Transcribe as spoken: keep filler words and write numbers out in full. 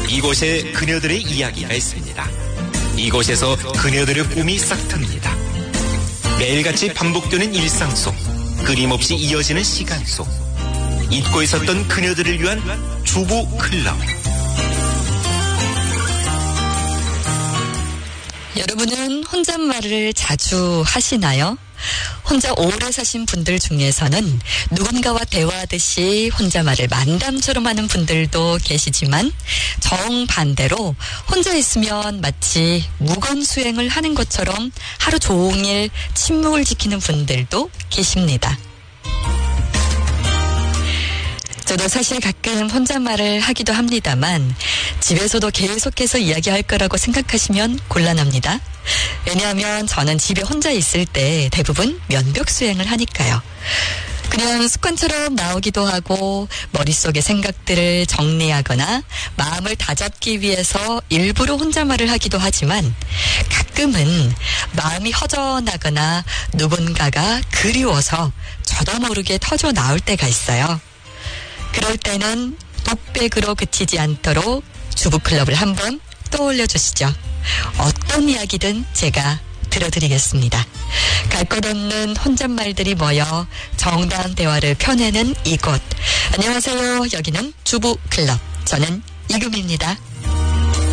이곳에 그녀들의 이야기가 있습니다. 이곳에서 그녀들의 꿈이 싹틉니다. 매일같이 반복되는 일상 속, 끊임없이 이어지는 시간 속, 잊고 있었던 그녀들을 위한 주부 클럽. 여러분은 혼잣말을 자주 하시나요? 혼자 오래 사신 분들 중에서는 누군가와 대화하듯이 혼잣말을 만담처럼 하는 분들도 계시지만, 정반대로 혼자 있으면 마치 무건수행을 하는 것처럼 하루 종일 침묵을 지키는 분들도 계십니다. 저도 사실 가끔 혼잣말을 하기도 합니다만 집에서도 계속해서 이야기할 거라고 생각하시면 곤란합니다. 왜냐하면 저는 집에 혼자 있을 때 대부분 면벽수행을 하니까요. 그냥 습관처럼 나오기도 하고 머릿속의 생각들을 정리하거나 마음을 다잡기 위해서 일부러 혼잣말을 하기도 하지만, 가끔은 마음이 허전하거나 누군가가 그리워서 저도 모르게 터져 나올 때가 있어요. 그럴 때는 독백으로 그치지 않도록 주부클럽을 한번 떠올려 주시죠. 어떤 이야기든 제가 들어드리겠습니다. 갈 것 없는 혼잣말들이 모여 정다운 대화를 펴내는 이곳. 안녕하세요. 여기는 주부클럽. 저는 이금입니다.